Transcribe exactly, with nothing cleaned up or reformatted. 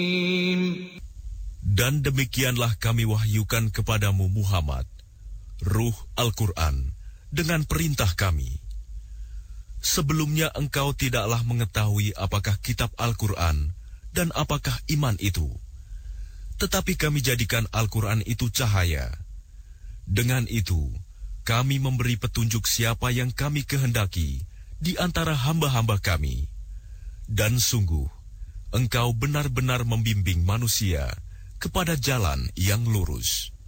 Dan demikianlah kami wahyukan kepadamu Muhammad, Ruh Al-Quran, dengan perintah kami. Sebelumnya engkau tidaklah mengetahui apakah kitab Al-Quran dan apakah iman itu. Tetapi kami jadikan Al-Quran itu cahaya. Dengan itu, kami memberi petunjuk siapa yang kami kehendaki di antara hamba-hamba kami. Dan sungguh, engkau benar-benar membimbing manusia kepada jalan yang lurus.